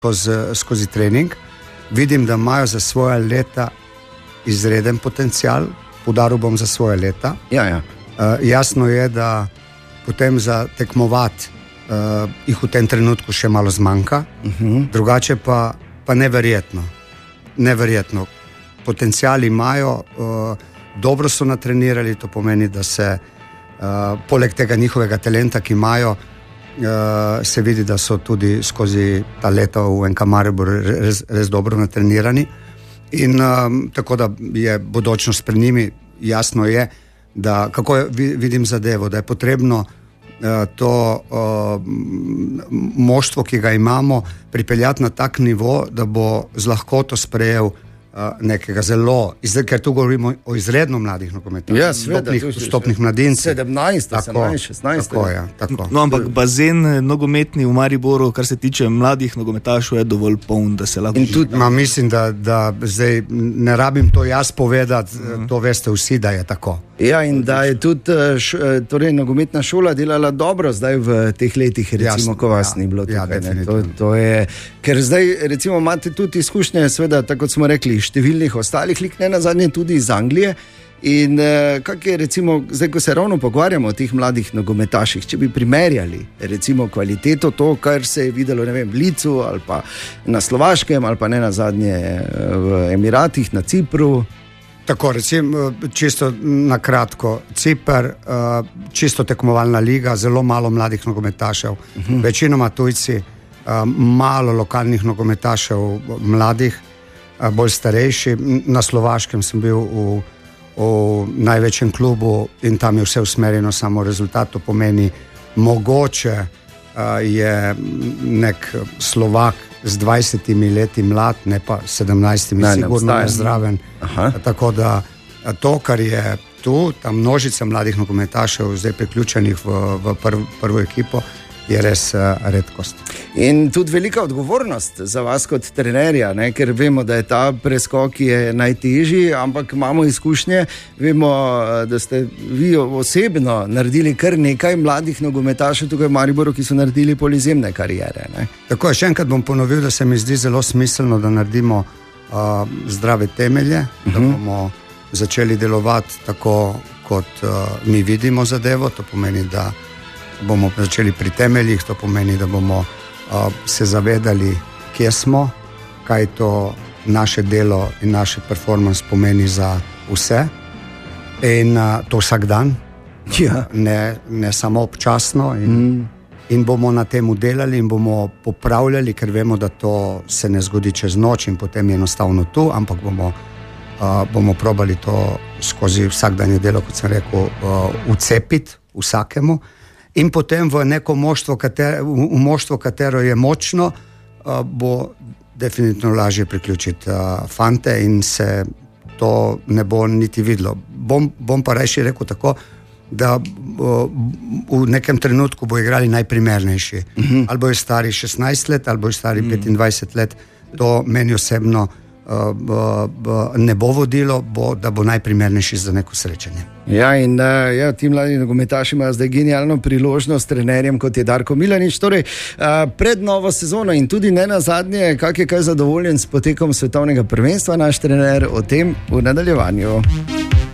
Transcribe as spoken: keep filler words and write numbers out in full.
skozi, skozi trening. Vidim, da imajo za svoje leta izreden potencial, poudaril bom za svoje leta. Ja, ja. Uh, jasno je, da potem za tekmovati uh, jih v tem trenutku še malo zmanjka, uh-huh. drugače pa, pa neverjetno. Neverjetno. Potencial imajo, uh, dobro so natrenirali, to pomeni, da se uh, poleg tega njihovega talenta, ki imajo, uh, se vidi, da so tudi skozi ta leta v N K Maribor res, res dobro natrenirani. In um, tako da je bodočnost pred njimi. Jasno je, da kako je, vidim zadevo, da je potrebno uh, to uh, moštvo, ki ga imamo, pripeljati na tak nivo, da bo z lahkoto sprejel uh, nekega zelo, ker tu govorimo o izredno mladih nogometaših, ja, stopnih, stopnih mladincev. sedemnajst, osemnajst, šestnajst. Tako je, tako. No, ampak bazen nogometni v Mariboru, kar se tiče mladih nogometašov, je dovolj poln, da se lahko... In tudi, ma, mislim, da, da zdaj ne rabim to jaz povedati, uh-huh. to veste vsi, da je tako. Ja, in da je tudi š, torej, nogometna šola delala dobro zdaj v teh letih, recimo, Jasno, ko vas ja, ni bilo tukaj. Ja, to, to je, ker zdaj, recimo, imate tudi izkušnje, seveda, tako kot smo rekli, številnih ostalih lik, ne nazadnje tudi iz Anglije. In eh, kak je, recimo, zdaj, ko se ravno pogovarjamo o teh mladih nogometaših, če bi primerjali, recimo, kvaliteto to, kar se je videlo, ne vem, v Licu ali pa na Slovaškem ali pa ne nazadnje v Emiratih, na Cipru. Tako, recimo, čisto na kratko, Cipr, čisto tekmovalna liga, zelo malo mladih nogometašev, uh-huh. večinoma tujci, malo lokalnih nogometašev, mladih, bolj starejši. Na Slovaškem sem bil v, v največjem klubu in tam je vse usmerjeno samo rezultat, to pomeni mogoče je nek Slovak z dvajsetimi leti mlad, ne pa sedemnajstimi, ne, sigurno ne zdraven. Aha. Tako da to, kar je tu, ta množica mladih nogometašev zdaj priključenih v, v prv, prvo ekipo, je res uh, redkost. In tudi velika odgovornost za vas kot trenerja, ne? Ker vemo, da je ta preskok je najtežji, ampak imamo izkušnje, vemo, da ste vi osebno naredili kar nekaj mladih nogometašev tukaj v Mariboru, ki so naredili polizemne karijere. Ne? Tako je, še enkrat bom ponovil, da se mi zdi zelo smiselno, da naredimo uh, zdrave temelje, uh-huh. da bomo začeli delovati tako, kot uh, mi vidimo zadevo, to pomeni, da bomo začeli pri temeljih, to pomeni, da bomo uh, se zavedali, kje smo, kaj to naše delo in naše performance pomeni za vse. In uh, to vsak dan, ja. ne, ne samo občasno. In, mm. in bomo na temu delali in bomo popravljali, ker vemo, da to se ne zgodi čez noč in potem je enostavno tu, ampak bomo, uh, bomo probali to skozi vsakdanje delo, kot sem rekel, uh, ucepiti vsakemu. In potem v neko moštvo, katero, v moštvo, katero je močno, uh, bo definitivno lažje priključiti uh, fante in se to ne bo niti videlo. Bom, bom pa reči rekel tako, da uh, v nekem trenutku bo igrali najprimernejši. Uh-huh. Ali bojo stari šestnajst let, ali bojo stari uh-huh. petindvajset let. To meni osebno uh, b, b, ne bo vodilo, bo, da bo najprimernejši za neko srečanje. Ja, in uh, ja, ti mladi nogometaši imajo zdaj genialno priložnost trenerjem, kot je Darko Milanič. Torej, uh, pred novo sezono in tudi ne nazadnje, kak je kaj zadovoljen s potekom svetovnega prvenstva naš trener, o tem v nadaljevanju.